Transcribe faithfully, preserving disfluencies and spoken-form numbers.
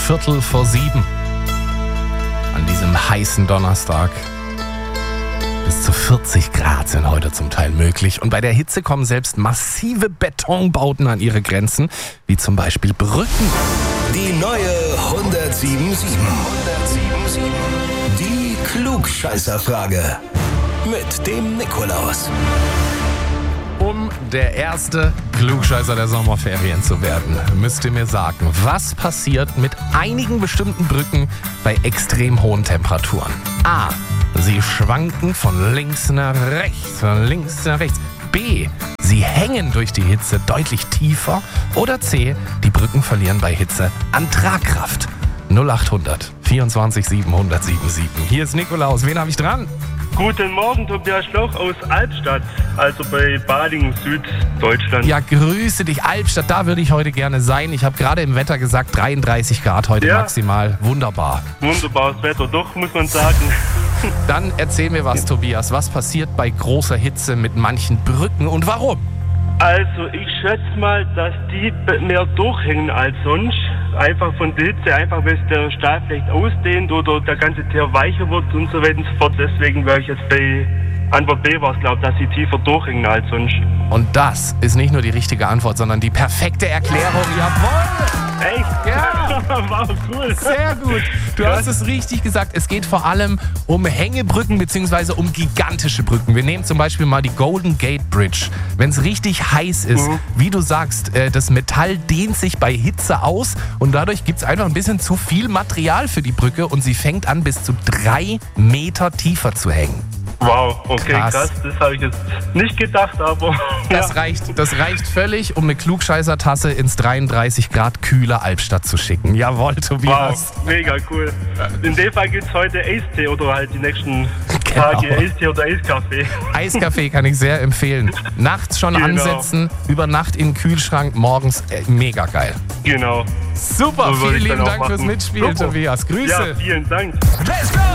Viertel vor sieben. An diesem heißen Donnerstag. Bis zu vierzig Grad sind heute zum Teil möglich. Und bei der Hitze kommen selbst massive Betonbauten an ihre Grenzen, wie zum Beispiel Brücken. Die neue hundertsieben sieben. Die Klugscheißerfrage. Mit dem Nikolaus. Um der erste Klugscheißer der Sommerferien zu werden, müsst ihr mir sagen, was passiert mit einigen bestimmten Brücken bei extrem hohen Temperaturen? A. Sie schwanken von links nach rechts, von links nach rechts. B. Sie hängen durch die Hitze deutlich tiefer. Oder C. Die Brücken verlieren bei Hitze an Tragkraft. null acht hundert vierundzwanzig siebenhundert siebenundsiebzig. Hier ist Nikolaus. Wen habe ich dran? Guten Morgen, Tobias Schloch aus Albstadt, also bei Balingen, Süddeutschland. Ja, grüße dich, Albstadt. Da würde ich heute gerne sein. Ich habe gerade im Wetter gesagt, dreiunddreißig Grad heute Ja. maximal. Wunderbar. Wunderbares Wetter, doch, muss man sagen. Dann erzähl mir was, Tobias. Was passiert bei großer Hitze mit manchen Brücken und warum? Also, ich schätze mal, dass die mehr durchhängen als sonst. Einfach von der Hitze, einfach weil es der Stahl vielleicht ausdehnt oder der ganze Teer weicher wird und so weiter und so fort. Deswegen wäre ich jetzt bei Antwort B, was glaube, dass sie tiefer durchhängen als sonst. Und das ist nicht nur die richtige Antwort, sondern die perfekte Erklärung. Jawohl! Echt? Ja! Wow, cool. Sehr gut. Du hast es richtig gesagt. Es geht vor allem um Hängebrücken bzw. um gigantische Brücken. Wir nehmen zum Beispiel mal die Golden Gate Bridge. Wenn es richtig heiß ist, Mhm. wie du sagst, äh, das Metall dehnt sich bei Hitze aus und dadurch gibt es einfach ein bisschen zu viel Material für die Brücke und sie fängt an, bis zu drei Meter tiefer zu hängen. Wow, okay, Krass. krass. Das habe ich jetzt nicht gedacht, aber Das ja. reicht, das reicht völlig, um eine Klugscheißer-Tasse ins dreiunddreißig Grad kühle Albstadt zu schicken. Jawohl, Tobias. Wow, mega cool. In dem Fall gibt es heute Eistee oder halt die nächsten Genau. Tage Eistee oder Eiskaffee. Eiskaffee kann ich sehr empfehlen. Nachts schon Genau. ansetzen, über Nacht in den Kühlschrank, morgens äh, mega geil. Genau. Super, So würde vielen ich dann lieben auch Dank fürs machen. Mitspielen, Super. Tobias. Grüße. Ja, vielen Dank. Let's go!